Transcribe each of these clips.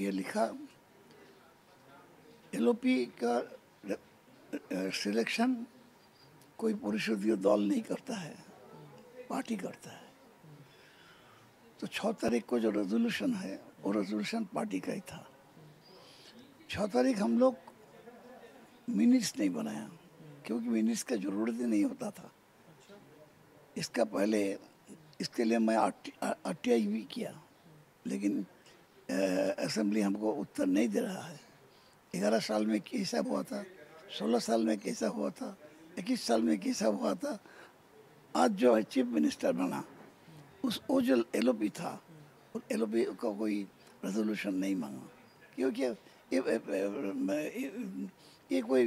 ये लिखा एलओपी का सिलेक्शन कोई परिषदीय दल नहीं करता है, पार्टी करता है। तो 6 तारीख को जो रेजोल्यूशन है वो रेजोल्यूशन पार्टी का ही था। 6 तारीख हम लोग मिनट्स नहीं बनाया क्योंकि मिनट्स का जरूरत ही नहीं होता था। इसका पहले इसके लिए मैं आरटीआई भी किया, लेकिन असेंबली हमको उत्तर नहीं दे रहा है। 11 साल में कैसा हुआ था, 16 साल में कैसा हुआ था, 21 साल में कैसा हुआ था। आज जो चीफ मिनिस्टर बना वो जो एलओपी था, एलओपी का कोई रेजोल्यूशन नहीं मांगा क्योंकि ये कोई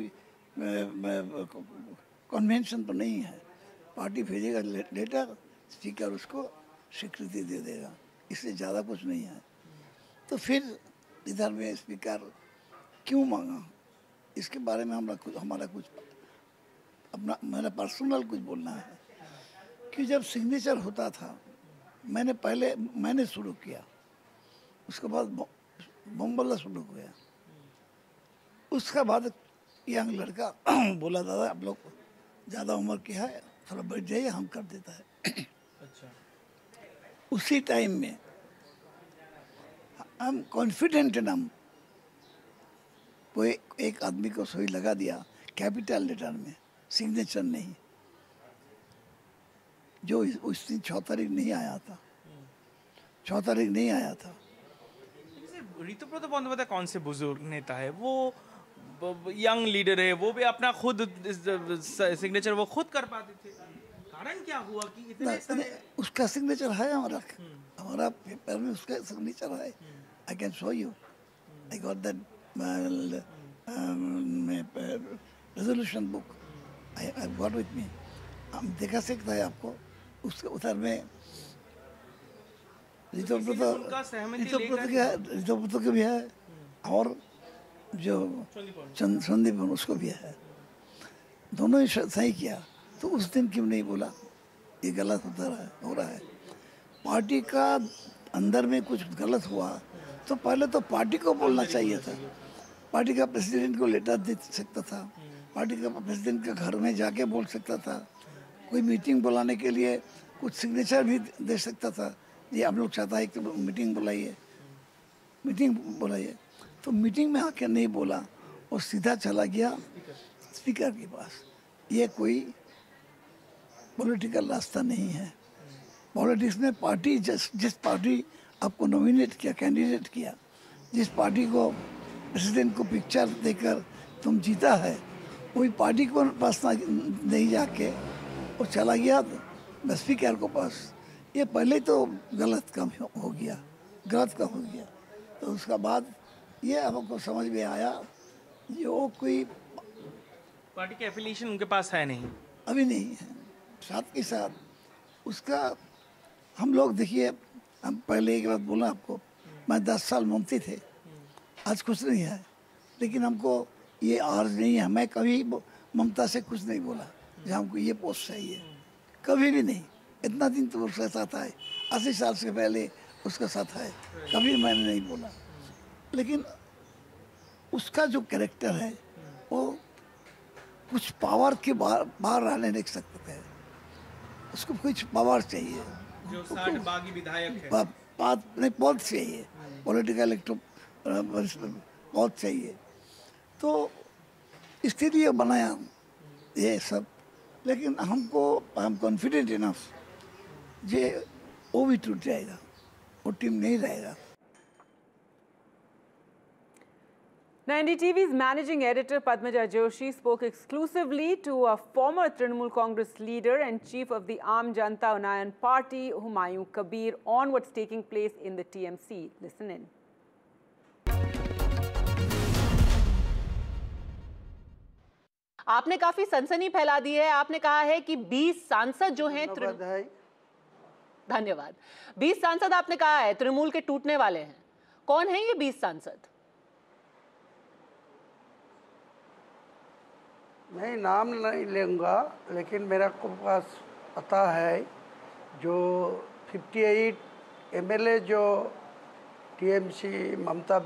कन्वेंशन तो नहीं है। पार्टी भेजेगा लेटर, स्पीकर उसको स्वीकृति दे देगा, इससे ज़्यादा कुछ नहीं है। तो फिर इधर में स्पीकर क्यों मांगा, इसके बारे में हमारा कुछ अपना मेरा पर्सनल कुछ बोलना है कि जब सिग्नेचर होता था मैंने शुरू किया, उसके बाद बम्बला शुरू किया। उसके बाद यंग लड़का बोला दादा आप लोग ज़्यादा उम्र की है, थोड़ा बैठ जाइए, हम कर देता है। अच्छा। उसी टाइम में हम कॉन्फिडेंट हम कोई एक आदमी को सुई लगा दिया कैपिटल लेटर में, सिग्नेचर नहीं, जो उस दिन 6 तारीख नहीं आया था। 6 तारीख नहीं आया था। ऋतुव्रत बंदोपाध्याय कौन से बुजुर्ग नेता है? वो यंग लीडर है, वो भी अपना खुद सिग्नेचर वो खुद कर पाते थे। कारण क्या हुआ कि इतने सारे... उसका सिग्नेचर है हमारा पेपर में, उसका सिग्नेचर है। I can show you, I got that resolution book, I got with me. हम दिखा सकता है आपको, उसके उधर में ऋतुव्रत के भी है और जो संदीप उसको भी है, दोनों ही सही किया। तो उस दिन क्यों नहीं बोला ये गलत हो रहा है। पार्टी का अंदर में कुछ गलत हुआ तो पहले तो पार्टी को बोलना चाहिए था। पार्टी का प्रेसिडेंट को लेटर दे सकता था, पार्टी का प्रेसिडेंट के घर में जाके बोल सकता था, कोई मीटिंग बुलाने के लिए कुछ सिग्नेचर भी दे सकता था, ये आप लोग चाहता है कि मीटिंग बुलाइए। तो मीटिंग में आके नहीं बोला और सीधा चला गया स्पीकर के पास। ये कोई पॉलिटिकल रास्ता नहीं है। पॉलिटिक्स में पार्टी जिस पार्टी आपको नॉमिनेट किया, कैंडिडेट किया, जिस पार्टी को प्रेसिडेंट को पिक्चर देकर तुम जीता है, वही पार्टी को पास नहीं जाके वो चला गया स्पीकर को पास। ये पहले तो गलत काम हो गया। तो उसका बाद ये हमको समझ में आया जो कोई पार्टी के एफिलिएशन उनके पास है नहीं, अभी नहीं है। साथ के साथ उसका हम लोग देखिए, हम पहले एक बात बोला आपको, मैं 10 साल मंत्री थे, आज कुछ नहीं है, लेकिन हमको ये अर्ज नहीं है। मैं कभी ममता से कुछ नहीं बोला कि हमको ये पोस्ट चाहिए, कभी भी नहीं। इतना दिन तो उसके साथ है, 80 साल से पहले उसके साथ है, कभी मैंने नहीं बोला। लेकिन उसका जो कैरेक्टर है वो कुछ पावर के बाहर रहने नहीं सकते थे, उसको कुछ पावर चाहिए। जो 60 बागी विधायक है, बात नहीं, बहुत चाहिए, पॉलिटिकल बहुत चाहिए। तो इसके लिए बनाया ये सब। लेकिन हमको आई एम कॉन्फिडेंट इनफ जे वो भी टूट जाएगा, वो टीम नहीं रहेगा। Now, NDTV's managing editor Padmaja Joshi spoke exclusively to a former Trinamool Congress leader and chief of the Aam Janta Unayan Party, Humayun Kabir, on what's taking place in the TMC. Listen in. आपने काफी सनसनी फैला दी है। आपने कहा है कि 20 सांसद जो हैं, धन्यवाद, 20 सांसद आपने कहा है तृणमूल के टूटने वाले हैं। कौन है ये 20 सांसद? नहीं, नाम नहीं लूँगा, लेकिन मेरा को पास पता है जो 58 एमएलए जो टीएमसी ममता